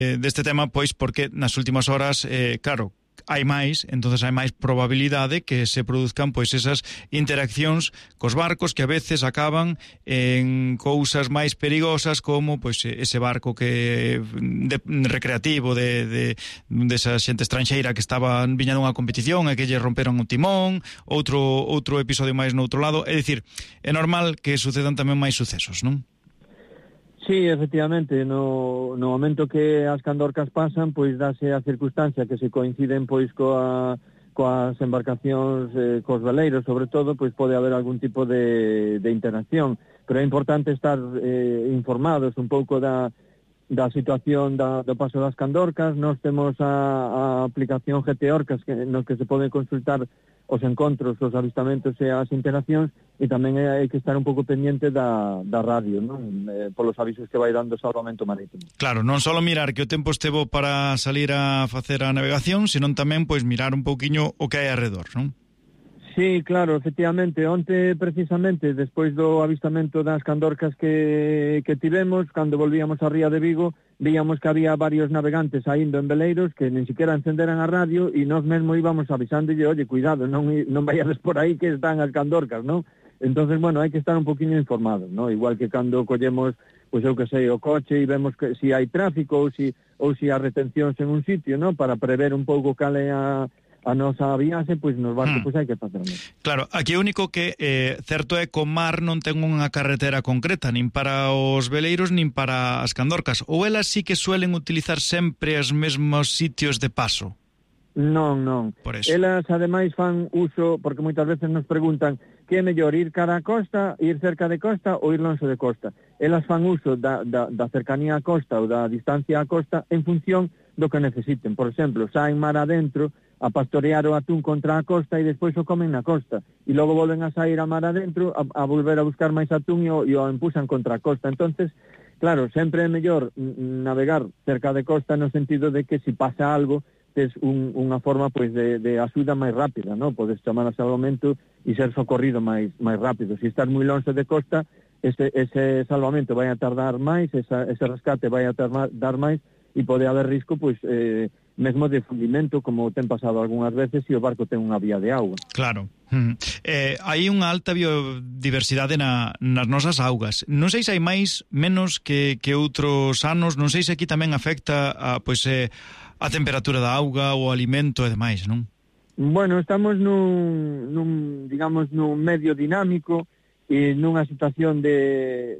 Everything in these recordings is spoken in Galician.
deste tema, pois porque nas últimas horas, claro, hai máis, entonces hai máis probabilidade que se produzcan pois esas interaccións cos barcos que a veces acaban en cousas máis perigosas como pois ese barco que recreativo desa xente estranxeira que viña dunha competición e que lle romperon o timón, outro episodio máis no outro lado, é dicir, é normal que sucedan tamén máis sucesos, non? Sí, efectivamente, no momento que as candorcas pasan, pois dáse a circunstancia que se coinciden pois coas embarcacións, cos veleiros, sobre todo, pois pode haber algún tipo de interacción, pero é importante estar informados un pouco da situación do paso das candorcas. Nós temos a aplicación GT Orcas no que se pode consultar os encontros, os avistamentos e as interaccións, e tamén hai que estar un pouco pendiente da radio, non? Polos avisos que vai dando o Salvamento Marítimo. Claro, non só mirar que o tempo estevo para salir a facer a navegación, senón tamén pois mirar un pouquiño o que hai arredor, non? Sí, claro, efectivamente. Onte, precisamente, despois do avistamento das candorcas que tivemos, cando volvíamos a Ría de Vigo, víamos que había varios navegantes saindo en veleiros que nin siquiera encenderan a radio, e nós mesmo íbamos avisándolle, oye, cuidado, non vayades por aí que están as candorcas, non? Entonces, bueno, hai que estar un poquinho informados, non? Igual que cando collemos, pois eu que sei, o coche e vemos que si hai tráfico ou si hai retencións en un sitio, non? Para prever un pouco cal é a nosa viaxe, pois nos barcos pois hai que facer mesmo. Claro, aquí o único que certo é que o mar non ten unha carretera concreta, nin para os veleiros nin para as candorcas, ou elas sí que suelen utilizar sempre os mesmos sitios de paso? Non. Elas ademais fan uso, porque moitas veces nos preguntan que é mellor, ir cara a costa, ir cerca de costa ou ir longe de costa. Elas fan uso da cercanía a costa ou da distancia a costa en función do que necesiten. Por exemplo, saen mar adentro a pastorear o atún contra a costa e despois o comen na costa, e logo volven a sair a mar adentro a volver a buscar máis atún e o empuxan contra a costa. Entonces, claro, sempre é mellor navegar cerca de costa no sentido de que se pasa algo, tes unha forma pois de axuda máis rápida, non? Podes chamar a salvamento e ser socorrido máis rápido. Se estás moi longe de costa, ese salvamento vai a tardar máis, ese rescate vai a tardar máis, e pode haber risco, pois, mesmo de fundimento, como ten pasado algunhas veces, se o barco ten unha vía de auga. Claro. Hai unha alta biodiversidade nas nosas augas. Non sei se hai menos que outros anos, non sei se aquí tamén afecta a temperatura da auga, o alimento e demais, non? Bueno, estamos nun medio dinámico e nunha situación de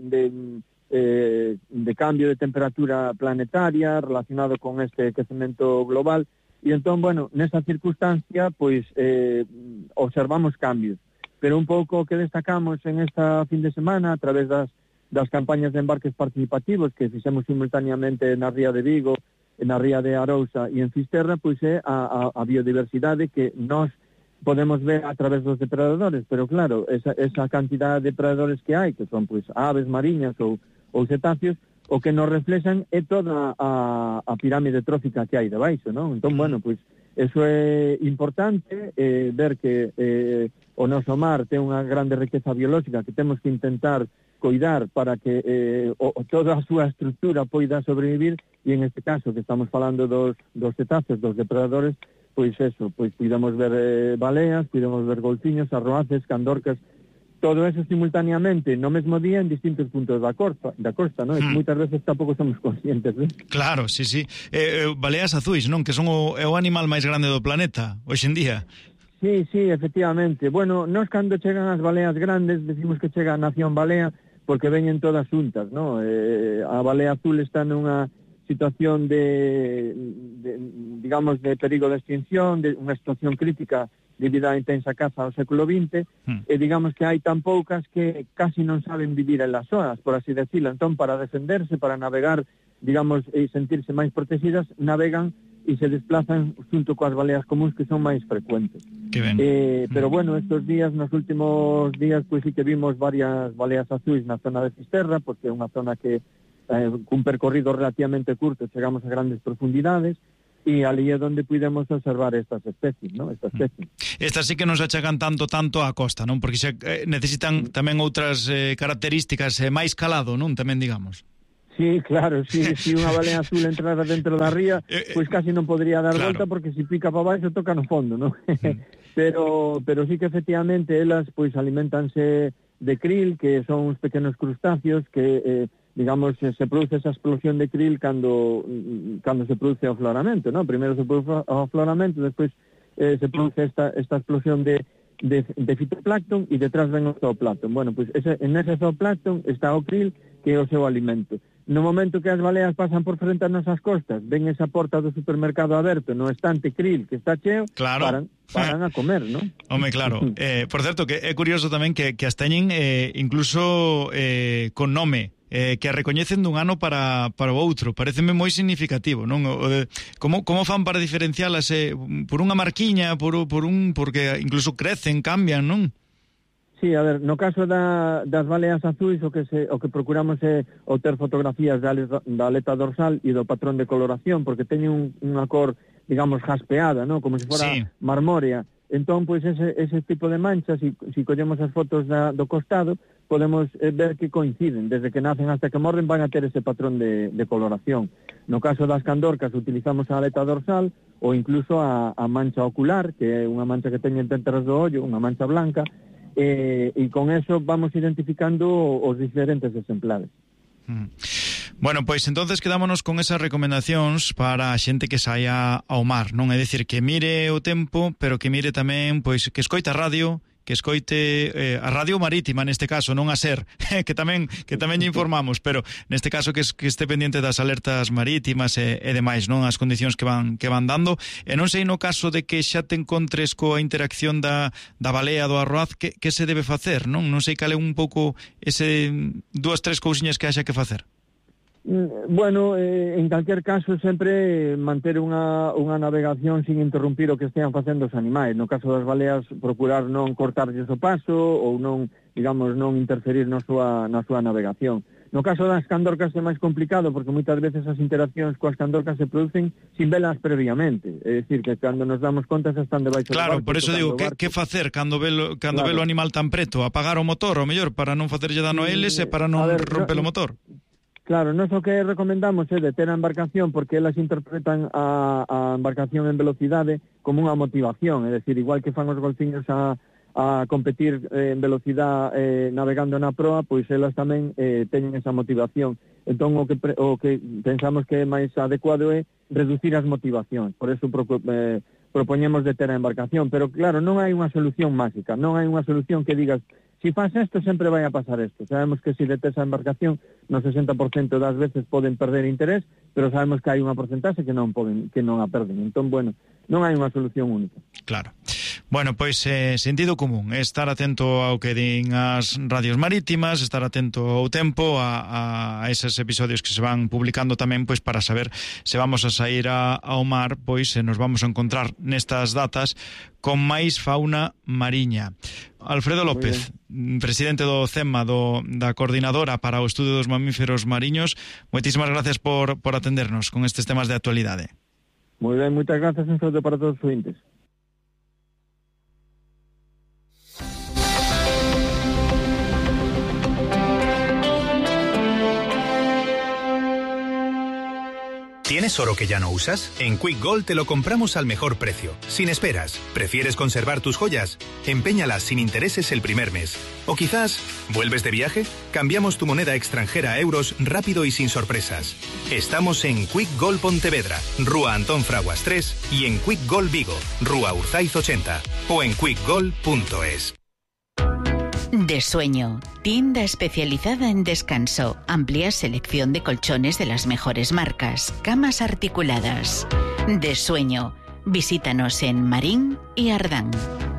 cambio de temperatura planetaria relacionado con este aquecemento global, e entón, bueno, nesa circunstancia, pois, observamos cambios, pero un pouco que destacamos en esta fin de semana a través das campañas de embarques participativos que fixemos simultaneamente na Ría de Vigo, na Ría de Arousa e en Fisterra, pois é a biodiversidade que nós podemos ver a través dos depredadores, pero claro, esa cantidad de depredadores que hai, que son pois aves mariñas ou cetáceos, o que nos reflexan é toda a pirámide trófica que hai debaixo, non? Entón, bueno, pois, eso é importante, ver que o noso mar ten unha grande riqueza biolóxica que temos que intentar coidar para que toda a súa estructura poida sobrevivir, e en este caso que estamos falando dos cetáceos, dos depredadores, pois eso, pois podemos ver baleas, podemos ver golfiños, arroaces, candorcas, todo eso simultaneamente no mesmo día en distintos puntos da costa, non? E moitas veces tampouco somos conscientes, non? Claro, sí. Baleas azuis, non? Que son o animal máis grande do planeta hoxe en día. Sí, efectivamente. Bueno, nós cando chegan as baleas grandes decimos que chega a nación balea porque veñen todas xuntas, non? A balea azul está nunha situación de perigo de extinción, de unha situación crítica debido á intensa caza ao século XX, e digamos que hai tan poucas que casi non saben vivir en las zonas, por así decirlo. Entón, para defenderse, para navegar, digamos, e sentirse máis protegidas, navegan e se desplazan junto coas baleas comuns que son máis frecuentes. Pero bueno, estos días, nos últimos días, pois sí que vimos varias baleas azuis na zona de Fisterra, porque é unha zona que cun percorrido relativamente curto chegamos a grandes profundidades, e ali é onde podemos observar estas especies, non? Estas sí que non se achegan tanto á costa, non? Porque necesitan tamén outras características, máis calado, non? Tamén, digamos. Sí, claro, si unha balea azul entrara dentro da ría, pois casi non podría dar claro. volta, porque si pica para baixo toca no fondo, non? pero sí que efectivamente elas pois alimentanse de krill, que son uns pequenos crustáceos que digamos, se produce esa explosión de krill cando se produce o afloramento, ¿no? Primeiro se produce o afloramento, despois se produce esta explosión de fitoplancton, e detrás ven o zooplancton. Bueno, pois en ese zooplancton está o krill, que é o seu alimento. No momento que as baleas pasan por frente ás nosas costas, ven esa porta do supermercado aberto, no estante krill que está cheo, claro. paran a comer, ¿no? Home, claro. Por certo, que é curioso tamén que as teñen incluso con nome, que a recoñecen dun ano para o outro. Pareceme moi significativo, non? Como fan para diferencialas por unha marquiña, porque incluso crecen, cambian, non? Sí, a ver, no caso das baleas azuis o que procuramos é ter fotografías da aleta dorsal e do patrón de coloración, porque teñen unha cor, digamos, jaspeada, ¿no? Como se fora marmórea. Entón, pois ese tipo de manchas, si collemos as fotos do costado, podemos ver que coinciden. Desde que nacen hasta que morren van a ter ese patrón de coloración. No caso das candorcas utilizamos a aleta dorsal ou incluso a mancha ocular, que é unha mancha que teñen dentro do ollo, unha mancha blanca, e con eso vamos identificando os diferentes exemplares. Bueno, pois entonces quedámonos con esas recomendacións para a xente que saia ao mar, non? É dicir, que mire o tempo, pero que mire tamén, pois, que escoita a radio, que escoite a radio marítima neste caso, non a SER, que tamén lle informamos, pero neste caso que este pendiente das alertas marítimas e demais, non, as condicións que van dando. E non sei no caso de que xa te encontres coa interacción da balea do arroaz, que se debe facer, non? Non sei cal é un pouco ese 2-3 cousiñas que haxa que facer. Bueno, en calquer caso sempre manter unha navegación sin interrumpir o que estean facendo os animais. No caso das baleas, procurar non cortarlles o paso ou non, digamos, non interferir na súa navegación. No caso das candorcas é máis complicado, porque moitas veces as interaccións coas candorcas se producen sin velas previamente. É dicir, que cando nos damos conta xa están debaixo do barco. Claro, por eso digo, que facer cando ve o animal tan preto? Apagar o motor, o mellor, para non facerlle dano a eles e para non romper o motor. Claro, nós o que recomendamos é deter a embarcación, porque elas interpretan a embarcación en velocidade como unha motivación, é dicir, igual que fan os golfiños a competir en velocidade navegando na proa, pois elas tamén teñen esa motivación. Entón o que pensamos que é máis adecuado é reducir as motivacións, por eso propoñemos deter a embarcación, pero claro, non hai unha solución máxica, non hai unha solución que digas, si faz isto sempre vai a pasar isto. Sabemos que si detes a embarcación, no 60% das veces poden perder interés, pero sabemos que hai unha porcentaxe que non a perden. Entón, bueno, non hai unha solución única. Claro. Bueno, pois sentido común, estar atento ao que din as radios marítimas, estar atento ao tempo, a eses episodios que se van publicando tamén, pois para saber se vamos a sair ao mar, pois se nos vamos a encontrar nestas datas con máis fauna mariña. Alfredo López, presidente do CEMA, da Coordinadora para o Estudo dos Mamíferos Mariños, moitísimas gracias por atendernos con estes temas de actualidade. Moi ben, moitas gracias, un saúdo para todos os ointes. ¿Tienes oro que ya no usas? En Quick Gold te lo compramos al mejor precio, sin esperas. ¿Prefieres conservar tus joyas? Empeñalas sin intereses el primer mes. ¿O quizás vuelves de viaje? Cambiamos tu moneda extranjera a euros rápido y sin sorpresas. Estamos en Quick Gold Pontevedra, Rúa Antón Fraguas 3 y en Quick Gold Vigo, Rúa Urzaiz 80 o en quickgold.es. De Sueño, tienda especializada en descanso, amplia selección de colchones de las mejores marcas, camas articuladas. De Sueño, visítanos en Marín y Ardán.